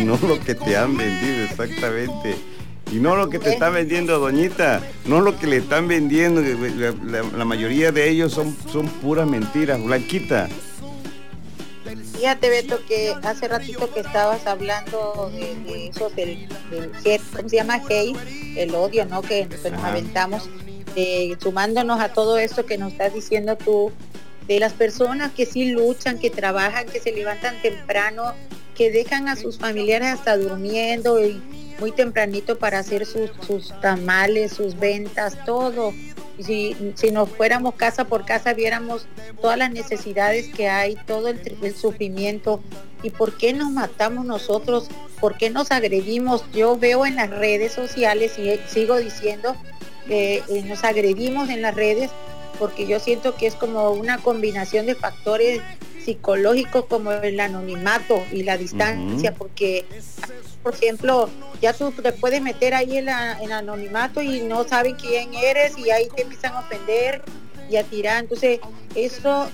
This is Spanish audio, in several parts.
no lo que te han vendido, exactamente. Y no lo que te está vendiendo, doñita, no lo que le están vendiendo, la mayoría de ellos son puras mentiras, Blanquita. Fíjate, Beto, que hace ratito que estabas hablando de eso, del hate, ¿cómo se llama? Hate, el odio, ¿no? Que nos aventamos, sumándonos a todo esto que nos estás diciendo tú, de las personas que sí luchan, que trabajan, que se levantan temprano, que dejan a sus familiares hasta durmiendo y muy tempranito para hacer sus tamales, sus ventas, todo. Y si nos fuéramos casa por casa, viéramos todas las necesidades que hay, todo el sufrimiento. ¿Y por qué nos matamos nosotros? ¿Por qué nos agredimos? Yo veo en las redes sociales, y sigo diciendo, nos agredimos en las redes, porque yo siento que es como una combinación de factores psicológicos, como el anonimato y la distancia, porque, por ejemplo, ya tú te puedes meter ahí en anonimato y no saben quién eres y ahí te empiezan a ofender y a tirar. Entonces, eso,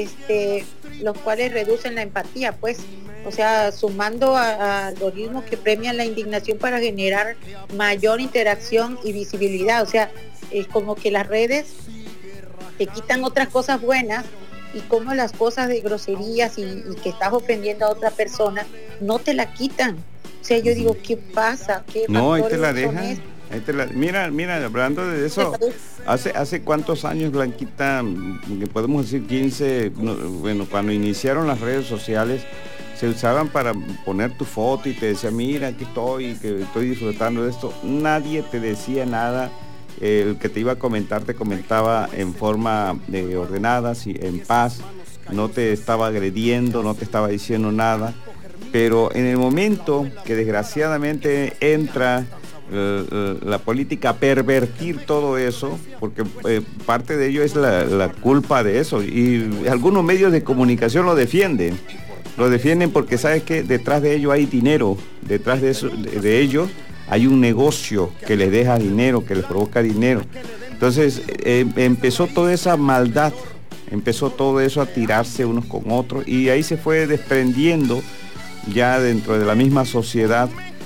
los cuales reducen la empatía, pues, o sea, sumando a algoritmos que premian la indignación para generar mayor interacción y visibilidad. O sea, es como que las redes te quitan otras cosas buenas, y como las cosas de groserías y que estás ofendiendo a otra persona no te la quitan. O sea, yo digo, ¿qué pasa? ¿Qué no, ahí te la dejan. Mira, hablando de eso, hace cuántos años, Blanquita, que podemos decir 15, bueno, cuando iniciaron las redes sociales, se usaban para poner tu foto y te decía, mira, aquí estoy, que estoy disfrutando de esto. Nadie te decía nada. El que te iba a comentar te comentaba en forma ordenada, en paz, no te estaba agrediendo, no te estaba diciendo nada, pero en el momento que desgraciadamente entra la política a pervertir todo eso, porque parte de ello es la culpa de eso, y algunos medios de comunicación lo defienden porque sabes que detrás de ello hay dinero, detrás de eso, de ellos hay un negocio que les deja dinero, que les provoca dinero. Entonces empezó toda esa maldad, empezó todo eso a tirarse unos con otros, y ahí se fue desprendiendo ya dentro de la misma sociedad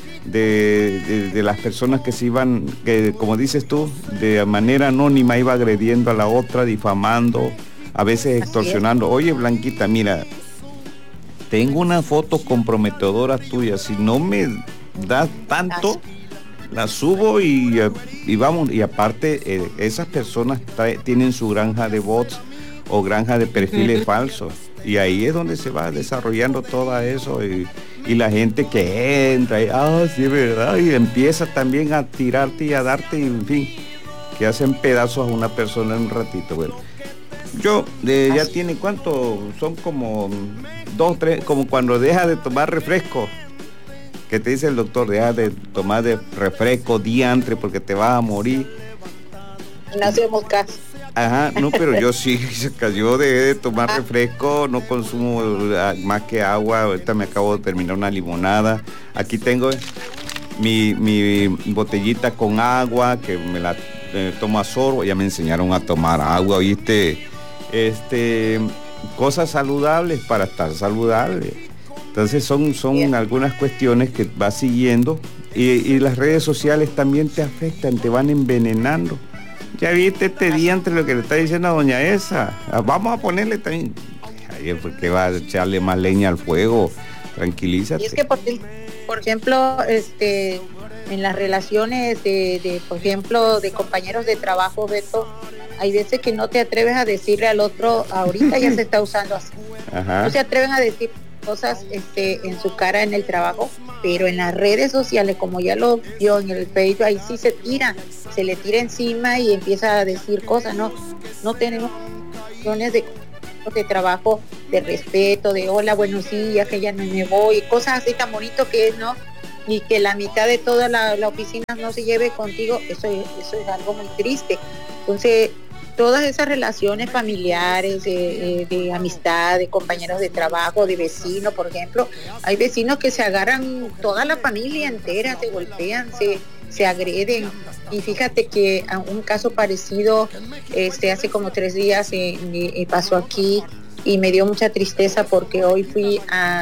de las personas que se iban, que como dices tú, de manera anónima iba agrediendo a la otra, difamando, a veces extorsionando. Oye, Blanquita, mira, tengo una foto comprometedora tuya, si no me das tanto, la subo y vamos. Y aparte, esas personas tienen su granja de bots o granja de perfiles falsos, y ahí es donde se va desarrollando todo eso, y la gente que entra y, sí, es verdad, y empieza también a tirarte y a darte, y en fin, que hacen pedazos a una persona en un ratito. Bueno, yo ya tiene, ¿cuánto? Son como 2, 3, como cuando deja de tomar refresco, que te dice el doctor, deja de tomar de refresco diantre porque te vas a morir. No hacemos caso. Ajá, no, pero yo sí, yo dejé de tomar refresco, no consumo más que agua. Ahorita me acabo de terminar una limonada. Aquí tengo mi botellita con agua, que me la tomo a sorbo. Ya me enseñaron a tomar agua, ¿oíste? Cosas saludables para estar saludable. Entonces son algunas cuestiones que vas siguiendo, y las redes sociales también te afectan, te van envenenando. Ya viste este día entre lo que le está diciendo a doña Esa. Vamos a ponerle también. Ay, porque va a echarle más leña al fuego. Tranquilízate. Y es que, por ejemplo, en las relaciones por ejemplo, de compañeros de trabajo, Beto, hay veces que no te atreves a decirle al otro, ahorita ya se está usando así. Ajá. No se atreven a decir cosas en su cara en el trabajo, pero en las redes sociales, como ya lo vio en el Facebook, ahí sí se le tira encima y empieza a decir cosas. No tenemos relaciones de trabajo, de respeto, de hola, buenos días, que ya no me voy, cosas así tan bonito que es, ¿no? Y que la mitad de toda la oficina no se lleve contigo, eso es algo muy triste. Entonces, todas esas relaciones familiares, de amistad, de compañeros de trabajo, de vecinos, por ejemplo, hay vecinos que se agarran toda la familia entera, se golpean, se agreden. Y fíjate que a un caso parecido, hace como 3 días pasó aquí, y me dio mucha tristeza porque hoy fui a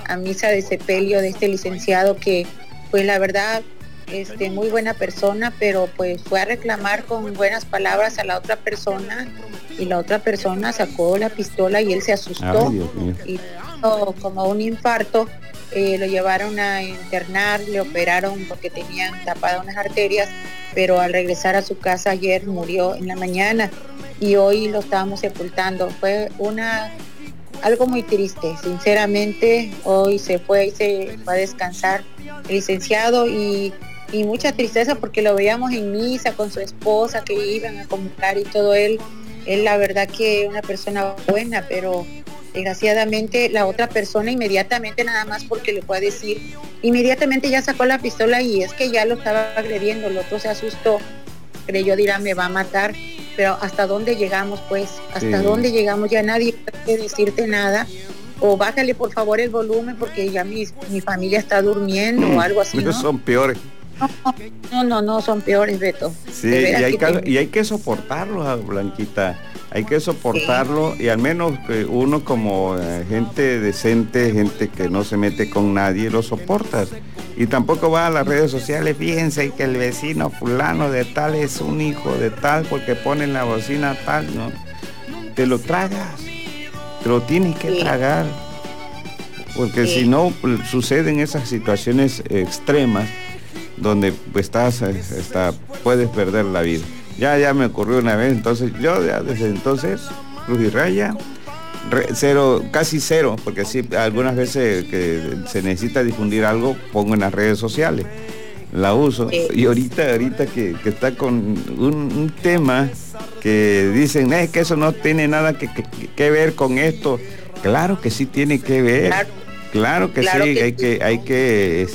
a misa de sepelio de este licenciado que, pues la verdad, muy buena persona, pero pues fue a reclamar con buenas palabras a la otra persona y la otra persona sacó la pistola y él se asustó. Ay, Dios mío. Y como un infarto, lo llevaron a internar, le operaron porque tenían tapadas unas arterias, pero al regresar a su casa ayer murió en la mañana y hoy lo estábamos sepultando. Fue algo muy triste, sinceramente. Hoy se fue y se va a descansar el licenciado y mucha tristeza porque lo veíamos en misa con su esposa que iban a comulgar y todo. Él la verdad que una persona buena, pero desgraciadamente la otra persona inmediatamente, nada más porque le fue a decir, inmediatamente ya sacó la pistola y es que ya lo estaba agrediendo. El otro se asustó, creyó, dirá, me va a matar. Pero ¿hasta dónde llegamos, pues? ¿Hasta dónde llegamos? Ya nadie puede decirte nada. O bájale por favor el volumen porque ya mi familia está durmiendo o algo así, ¿no? Son peores. No, son peores, Beto. Sí, y hay que soportarlo, Blanquita. Hay que soportarlo, sí. Y al menos uno como gente decente, gente que no se mete con nadie, lo soportas. Y tampoco va a las redes sociales, fíjense que el vecino fulano de tal es un hijo de tal porque ponen la bocina tal, ¿no? Te lo tragas, te lo tienes que tragar. Porque si no, suceden esas situaciones extremas donde pues puedes perder la vida. Ya me ocurrió una vez, entonces yo ya desde entonces, Cruz y Raya, casi cero, porque sí, algunas veces que se necesita difundir algo, pongo en las redes sociales, la uso, y ahorita que está con un tema que dicen, que eso no tiene nada que ver con esto. Claro que sí tiene que ver, claro que sí, hay que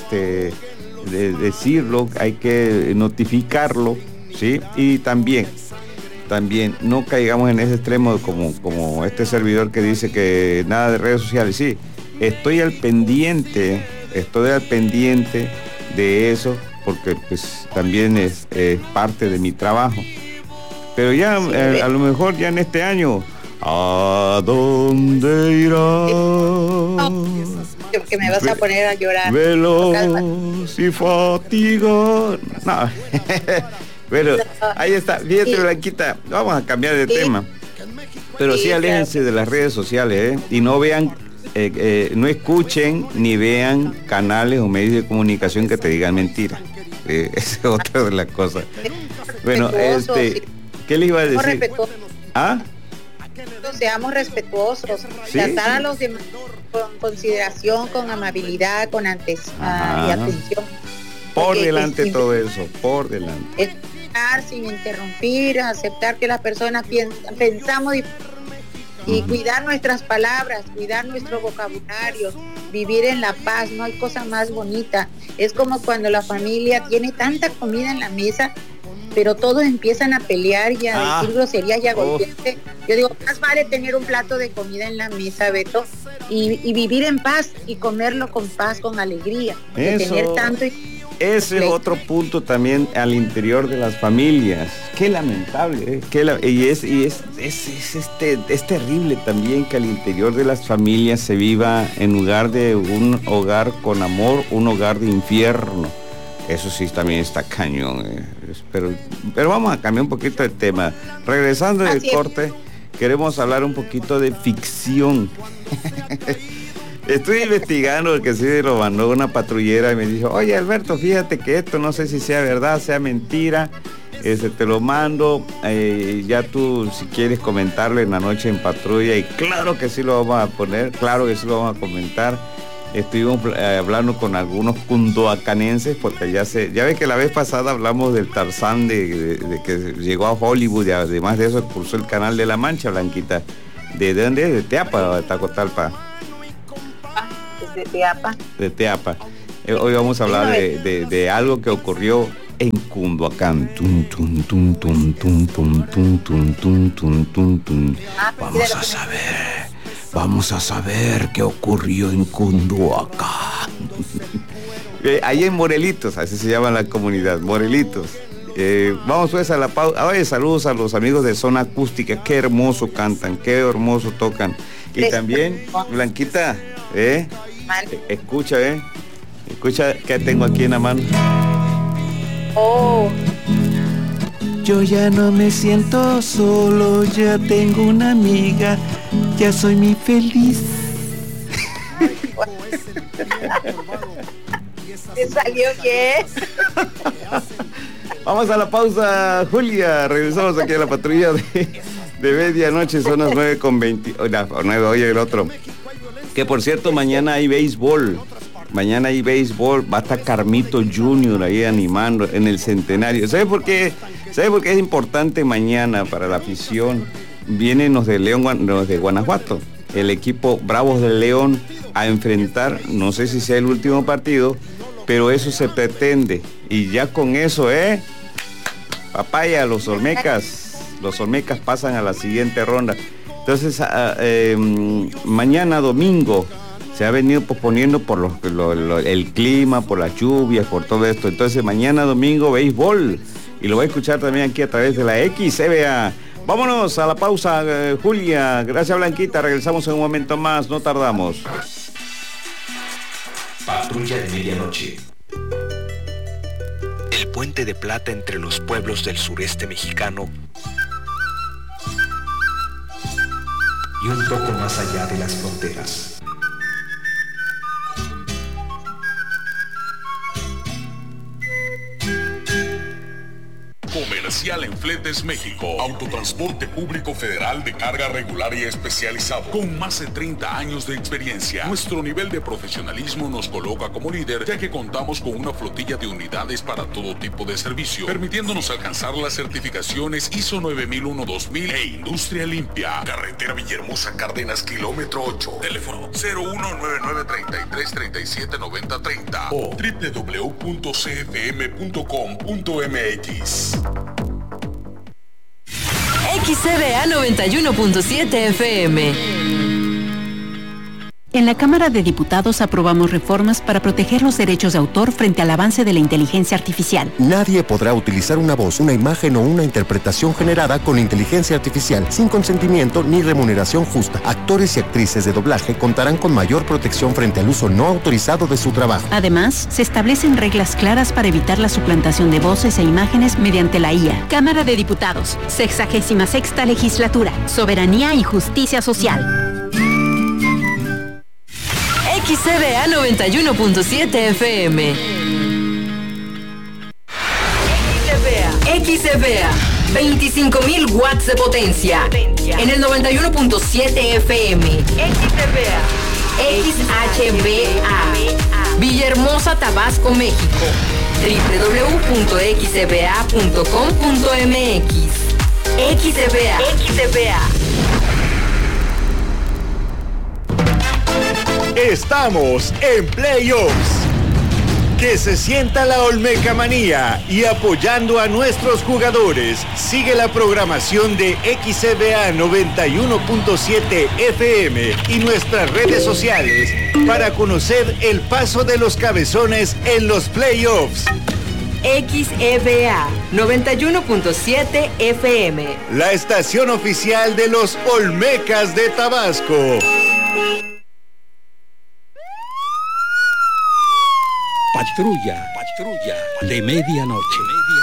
decirlo, hay que notificarlo, ¿sí? Y también no caigamos en ese extremo como este servidor que dice que nada de redes sociales. Sí, estoy al pendiente de eso porque pues también es parte de mi trabajo, pero ya a lo mejor ya en este año, ¿a dónde irás? Que me vas a poner a llorar. Veloz y fatigado. No. Bueno, ahí está. Fíjate, Blanquita, vamos a cambiar de tema. Pero sí aléjense de las redes sociales, y no vean, no escuchen ni vean canales o medios de comunicación que te digan mentiras. Esa es otra de las cosas. Bueno, ¿qué les iba a decir? Seamos respetuosos, tratar a los demás con consideración, con amabilidad, con y atención. Por delante todo eso, por delante. Estar sin interrumpir, aceptar que las personas pensamos y cuidar nuestras palabras, cuidar nuestro vocabulario, vivir en la paz. No hay cosa más bonita. Es como cuando la familia tiene tanta comida en la mesa, pero todos empiezan a pelear y a decir groserías y a golpearse. Yo digo, más vale tener un plato de comida en la mesa, Beto, y vivir en paz y comerlo con paz, con alegría. De tener tanto ese es otro punto también al interior de las familias. Qué lamentable, es terrible también que al interior de las familias se viva, en lugar de un hogar con amor, un hogar de infierno. Eso sí también está cañón. Pero vamos a cambiar un poquito de tema. Regresando del corte, queremos hablar un poquito de ficción. Estoy investigando porque sí lo mandó una patrullera y me dijo, oye Alberto, fíjate que esto no sé si sea verdad, sea mentira, te lo mando, ya tú si quieres comentarlo en la noche en patrulla, y claro que sí lo vamos a poner, claro que sí lo vamos a comentar. Estuvimos hablando con algunos cundoacanenses porque ya ves que la vez pasada hablamos del Tarzán de que llegó a Hollywood, y además de eso expulsó el Canal de la Mancha, Blanquita. ¿De dónde es? ¿De Teapa o de Tacotalpa? De Teapa. De Teapa. Hoy vamos a hablar de algo que ocurrió en Cunduacán. Vamos a saber qué ocurrió en Cunduacán. Ahí en Morelitos, así se llama la comunidad, Morelitos. Vamos pues a la pausa. Oye, saludos a los amigos de Zona Acústica, qué hermoso cantan, qué hermoso tocan. Y también, Blanquita, Escucha, escucha que tengo aquí en la mano. Oh. Yo ya no me siento solo, ya tengo una amiga, ya soy muy feliz. ¿Te salió qué? Vamos a la pausa, Julia. Regresamos aquí a la patrulla de medianoche, son las 9:20. 9, oye el otro. Que por cierto, mañana hay béisbol. Mañana hay béisbol. Va a estar Carmito Jr. ahí animando en el centenario. ¿Sabe por qué? ¿Sabe por qué es importante mañana para la afición? Vienen los de León, los de Guanajuato. El equipo Bravos del León a enfrentar, no sé si sea el último partido, pero eso se pretende. Y ya con eso, papaya, los Olmecas pasan a la siguiente ronda. Entonces, mañana domingo se ha venido posponiendo por el clima, por las lluvias, por todo esto. Entonces, mañana domingo, béisbol. Y lo voy a escuchar también aquí a través de la XCBA. Vámonos a la pausa, Julia. Gracias, Blanquita. Regresamos en un momento más, no tardamos. Patrulla de medianoche. El puente de plata entre los pueblos del sureste mexicano y un poco más allá de las fronteras. Comercial en Fletes México. Autotransporte público federal de carga regular y especializado. Con más de 30 años de experiencia. Nuestro nivel de profesionalismo nos coloca como líder, ya que contamos con una flotilla de unidades para todo tipo de servicio, permitiéndonos alcanzar las certificaciones ISO 9001-2000 e Industria Limpia. Carretera Villahermosa Cárdenas, kilómetro 8. Teléfono 0199-3337-9030 o www.cfm.com.mx. XCBA 91.7 FM. En la Cámara de Diputados aprobamos reformas para proteger los derechos de autor frente al avance de la inteligencia artificial. Nadie podrá utilizar una voz, una imagen o una interpretación generada con inteligencia artificial sin consentimiento ni remuneración justa. Actores y actrices de doblaje contarán con mayor protección frente al uso no autorizado de su trabajo. Además, se establecen reglas claras para evitar la suplantación de voces e imágenes mediante la IA. Cámara de Diputados, 66ª Legislatura, Soberanía y Justicia Social. XCBA 91.7 FM. XCBA 25.000 watts de potencia. En el 91.7 FM. XCBA Villahermosa, Tabasco, México. www.xcba.com.mx. XCBA. Estamos en Playoffs. Que se sienta la Olmeca Manía y apoyando a nuestros jugadores. Sigue la programación de XCBA 91.7 FM y nuestras redes sociales para conocer el paso de los cabezones en los playoffs. XEBA 91.7 FM. La estación oficial de los Olmecas de Tabasco. Patrulla de medianoche.